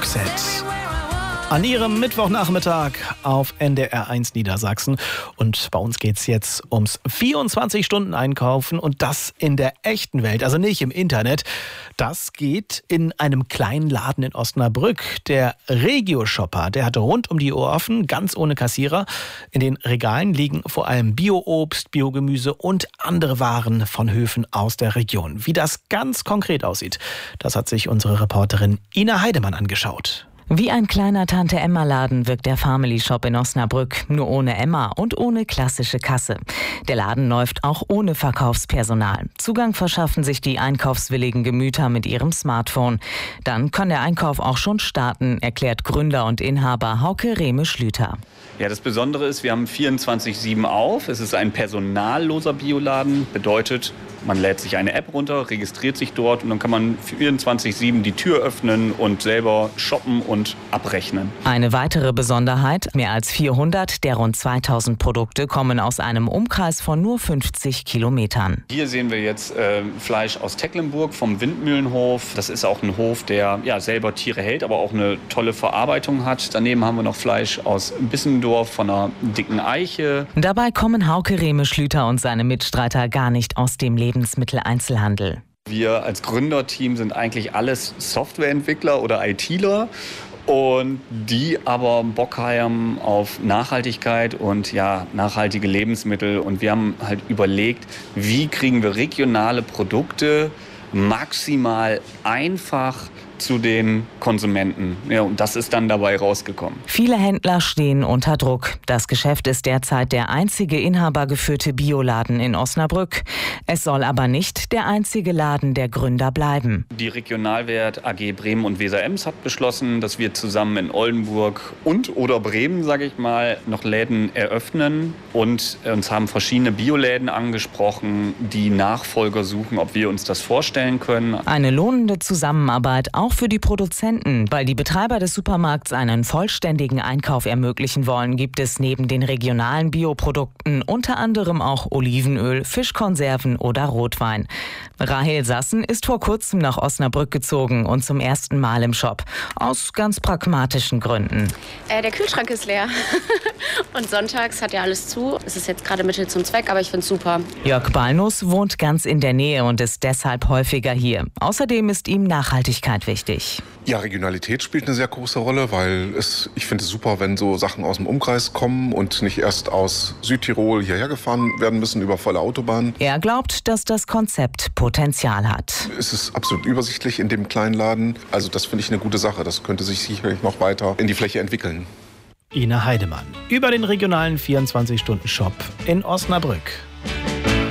Roxette. An ihrem Mittwochnachmittag auf NDR1 Niedersachsen. Und bei uns geht es jetzt ums 24-Stunden-Einkaufen und das in der echten Welt, also nicht im Internet. Das geht in einem kleinen Laden in Osnabrück. Der Regio-Shopper, der hat rund um die Uhr offen, ganz ohne Kassierer. In den Regalen liegen vor allem Bio-Obst, Biogemüse und andere Waren von Höfen aus der Region. Wie das ganz konkret aussieht, das hat sich unsere Reporterin Ina Heidemann angeschaut. Wie ein kleiner Tante-Emma-Laden wirkt der Family Shop in Osnabrück, nur ohne Emma und ohne klassische Kasse. Der Laden läuft auch ohne Verkaufspersonal. Zugang verschaffen sich die einkaufswilligen Gemüter mit ihrem Smartphone. Dann kann der Einkauf auch schon starten, erklärt Gründer und Inhaber Hauke Rehme-Schlüter. Ja, das Besondere ist, wir haben 24/7 auf. Es ist ein personalloser Bioladen, bedeutet, man lädt sich eine App runter, registriert sich dort und dann kann man 24/7 die Tür öffnen und selber shoppen und abrechnen. Eine weitere Besonderheit, mehr als 400 der rund 2000 Produkte kommen aus einem Umkreis von nur 50 Kilometern. Hier sehen wir jetzt Fleisch aus Tecklenburg vom Windmühlenhof. Das ist auch ein Hof, der selber Tiere hält, aber auch eine tolle Verarbeitung hat. Daneben haben wir noch Fleisch aus Bissendorf von einer dicken Eiche. Dabei kommen Hauke Rehme-Schlüter und seine Mitstreiter gar nicht aus dem Lebensmitteleinzelhandel. Wir als Gründerteam sind eigentlich alles Softwareentwickler oder ITler. Und die aber Bock haben auf Nachhaltigkeit und nachhaltige Lebensmittel. Und wir haben halt überlegt, wie kriegen wir regionale Produkte maximal einfach zu den Konsumenten. Ja, und das ist dann dabei rausgekommen. Viele Händler stehen unter Druck. Das Geschäft ist derzeit der einzige inhabergeführte Bioladen in Osnabrück. Es soll aber nicht der einzige Laden der Gründer bleiben. Die Regionalwert AG Bremen und Weser-Ems hat beschlossen, dass wir zusammen in Oldenburg oder Bremen, sage ich mal, noch Läden eröffnen. Und uns haben verschiedene Bioläden angesprochen, die Nachfolger suchen, ob wir uns das vorstellen können. Eine lohnende Zusammenarbeit auch für die Produzenten. Weil die Betreiber des Supermarkts einen vollständigen Einkauf ermöglichen wollen, gibt es neben den regionalen Bioprodukten unter anderem auch Olivenöl, Fischkonserven oder Rotwein. Rahel Sassen ist vor kurzem nach Osnabrück gezogen und zum ersten Mal im Shop. Aus ganz pragmatischen Gründen. Der Kühlschrank ist leer. Und sonntags hat ja alles zu. Es ist jetzt gerade Mittel zum Zweck, aber ich finde es super. Jörg Balnus wohnt ganz in der Nähe und ist deshalb häufiger hier. Außerdem ist ihm Nachhaltigkeit wichtig. Ja, Regionalität spielt eine sehr große Rolle, weil ich finde es super, wenn so Sachen aus dem Umkreis kommen und nicht erst aus Südtirol hierher gefahren werden müssen über volle Autobahnen. Er glaubt, dass das Konzept Potenzial hat. Es ist absolut übersichtlich in dem kleinen Laden. Also das finde ich eine gute Sache. Das könnte sich sicherlich noch weiter in die Fläche entwickeln. Ina Heidemann über den regionalen 24-Stunden-Shop in Osnabrück.